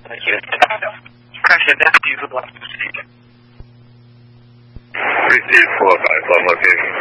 看现在技术多。 Receive 455 location.